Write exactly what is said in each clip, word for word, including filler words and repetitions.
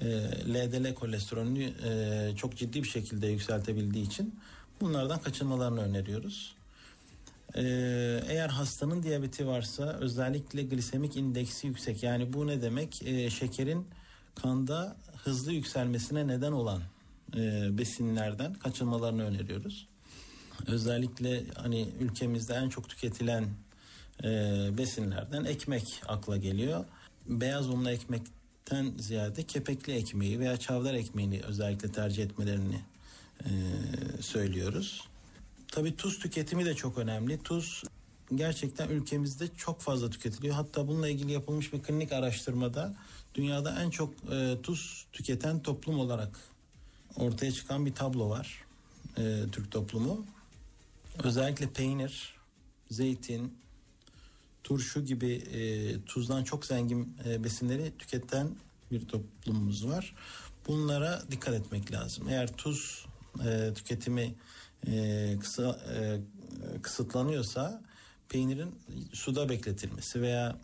L D L kolesterolünü e, çok ciddi bir şekilde yükseltebildiği için bunlardan kaçınmalarını öneriyoruz. E, eğer hastanın diyabeti varsa özellikle glisemik indeksi yüksek, yani bu ne demek? E, şekerin kanda hızlı yükselmesine neden olan e, besinlerden kaçınmalarını öneriyoruz. Özellikle hani ülkemizde en çok tüketilen e, besinlerden ekmek akla geliyor. Beyaz unlu ekmekten ziyade kepekli ekmeği veya çavdar ekmeğini özellikle tercih etmelerini e, söylüyoruz. Tabii tuz tüketimi de çok önemli. Tuz gerçekten ülkemizde çok fazla tüketiliyor. Hatta bununla ilgili yapılmış bir klinik araştırmada dünyada en çok e, tuz tüketen toplum olarak ortaya çıkan bir tablo var. E, Türk toplumu. Özellikle peynir, zeytin, turşu gibi e, tuzdan çok zengin e, besinleri tüketen bir toplumumuz var. Bunlara dikkat etmek lazım. Eğer tuz e, tüketimi e, kısa, e, kısıtlanıyorsa peynirin suda bekletilmesi veya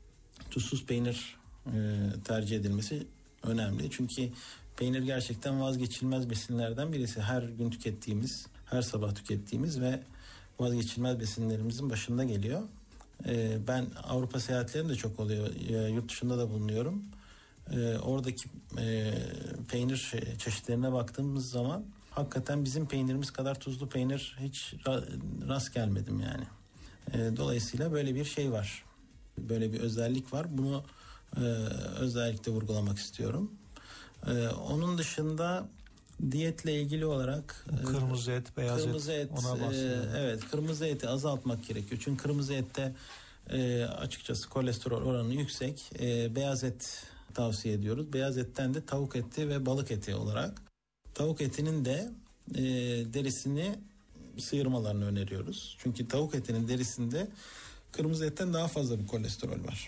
tuzsuz peynir e, tercih edilmesi önemli. Çünkü peynir gerçekten vazgeçilmez besinlerden birisi. Her gün tükettiğimiz, her sabah tükettiğimiz ve vazgeçilmez besinlerimizin başında geliyor. Ee, ben Avrupa seyahatlerim de çok oluyor. Ee, yurt dışında da bulunuyorum. Ee, oradaki e, peynir çeşitlerine baktığımız zaman hakikaten bizim peynirimiz kadar tuzlu peynir hiç ra- rast gelmedim yani. Ee, dolayısıyla böyle bir şey var. Böyle bir özellik var. Bunu e, özellikle vurgulamak istiyorum. Ee, onun dışında diyetle ilgili olarak kırmızı et, beyaz kırmızı et, et, ona e, evet kırmızı eti azaltmak gerekiyor. Çünkü kırmızı ette e, açıkçası kolesterol oranı yüksek. E, beyaz et tavsiye ediyoruz. Beyaz etten de tavuk eti ve balık eti olarak. Tavuk etinin de e, derisini sıyırmalarını öneriyoruz. Çünkü tavuk etinin derisinde kırmızı etten daha fazla bir kolesterol var.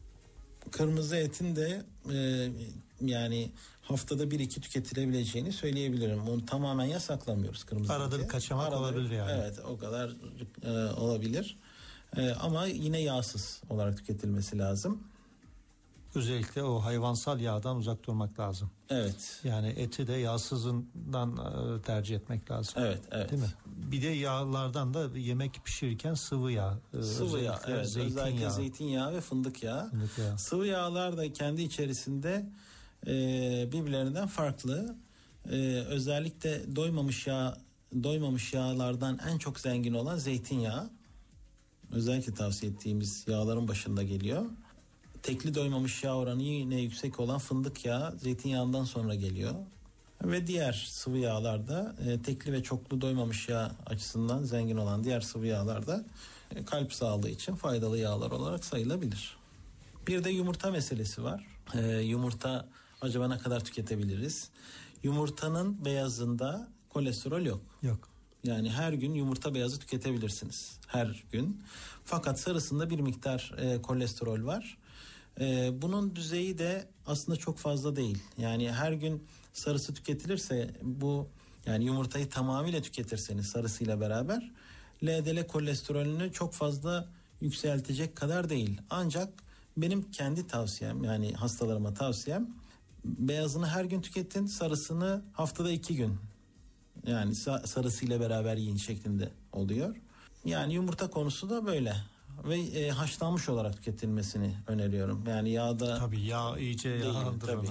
Kırmızı etin de e, yani haftada bir iki tüketilebileceğini söyleyebilirim. Onu tamamen yasaklamıyoruz kırmızı eti. Arada bir kaçamak Arada, olabilir yani. Evet, o kadar e, olabilir. E, ama yine yağsız olarak tüketilmesi lazım. Özellikle o hayvansal yağdan uzak durmak lazım. Evet. Yani eti de yağsızından tercih etmek lazım. Evet, evet. Değil mi? Bir de yağlardan da yemek pişirirken sıvı yağ. Sıvı yağ, evet. Zeytinyağı. Özellikle zeytinyağı ve fındık yağı. Fındık yağı. Sıvı yağlar da kendi içerisinde e, birbirlerinden farklı. E, özellikle doymamış yağ, doymamış yağlardan en çok zengin olan zeytinyağı. Özellikle tavsiye ettiğimiz yağların başında geliyor. Tekli doymamış yağ oranı yine yüksek olan fındık yağı zeytinyağından sonra geliyor. Ve diğer sıvı yağlarda e, tekli ve çoklu doymamış yağ açısından zengin olan diğer sıvı yağlarda e, kalp sağlığı için faydalı yağlar olarak sayılabilir. Bir de yumurta meselesi var. E, yumurta acaba ne kadar tüketebiliriz? Yumurtanın beyazında kolesterol yok. Yok. Yani her gün yumurta beyazı tüketebilirsiniz. Her gün. Fakat sarısında bir miktar e, kolesterol var. E, bunun düzeyi de aslında çok fazla değil. Yani her gün sarısı tüketilirse bu, yani yumurtayı tamamıyla tüketirseniz sarısıyla beraber L D L kolesterolünü çok fazla yükseltecek kadar değil. Ancak benim kendi tavsiyem, yani hastalarıma tavsiyem, beyazını her gün tüketin, sarısını haftada iki gün. Yani sarısıyla beraber yiyin şeklinde oluyor. Yani yumurta konusu da böyle. Ve e, haşlanmış olarak tüketilmesini öneriyorum. Yani yağda... Tabii yağ iyice yağlandırılır.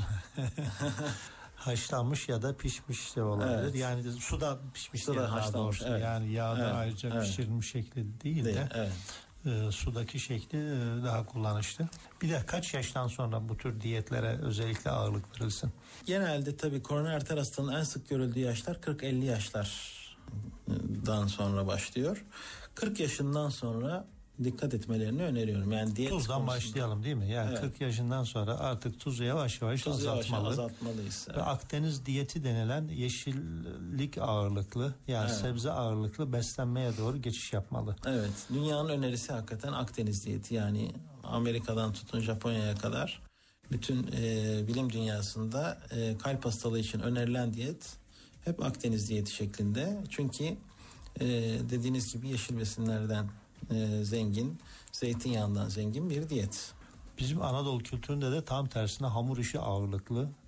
Haşlanmış ya da pişmiş de olabilir. Evet. Yani suda pişmiş suda haşlanmış. Evet. Yani yağda evet. ayrıca evet. pişirilmiş şekli değil, değil de evet. e, sudaki şekli e, daha kullanışlı. Bir de kaç yaştan sonra bu tür diyetlere özellikle ağırlık verilsin? Genelde tabii koroner arter hastalığının en sık görüldüğü yaşlar kırk elli yaşlardan sonra başlıyor. kırk yaşından sonra dikkat etmelerini öneriyorum. Yani diyet tuzdan konusunda başlayalım değil mi? Yani evet. kırk yaşından sonra artık tuzu yavaş yavaş Tuz azaltmalı. Yavaş azaltmalıyız. Evet. Ve Akdeniz diyeti denilen yeşillik ağırlıklı, yani evet. sebze ağırlıklı beslenmeye doğru geçiş yapmalı. Evet. Dünyanın önerisi hakikaten Akdeniz diyeti. Yani Amerika'dan tutun Japonya'ya kadar bütün e, bilim dünyasında e, kalp hastalığı için önerilen diyet hep Akdeniz diyeti şeklinde. Çünkü e, dediğiniz gibi yeşil besinlerden e, zengin, zeytinyağından zengin bir diyet. Bizim Anadolu kültüründe de tam tersine hamur işi ağırlıklı,